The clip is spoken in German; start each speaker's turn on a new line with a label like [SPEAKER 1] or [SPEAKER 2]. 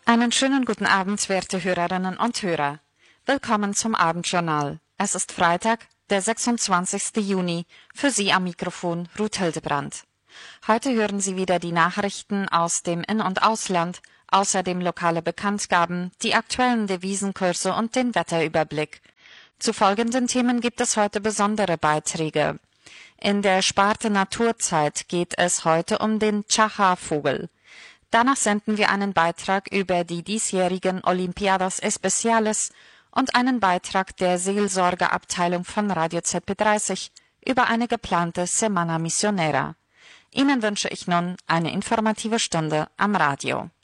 [SPEAKER 1] Einen schönen guten Abend, werte Hörerinnen und Hörer. Willkommen zum Abendjournal. Es ist Freitag, der 26. Juni. Für Sie am Mikrofon Ruth Hildebrandt. Heute hören Sie wieder die Nachrichten aus dem In- und Ausland, außerdem lokale Bekanntgaben, die aktuellen Devisenkurse und den Wetterüberblick. Zu folgenden Themen gibt es heute besondere Beiträge. In der Sparte Naturzeit geht es heute um den Chacha-Vogel. Danach senden wir einen Beitrag über die diesjährigen Olimpiadas Especiales und einen Beitrag der Seelsorgeabteilung von Radio ZP30 über eine geplante Semana Misionera. Ihnen wünsche ich nun eine informative Stunde am Radio.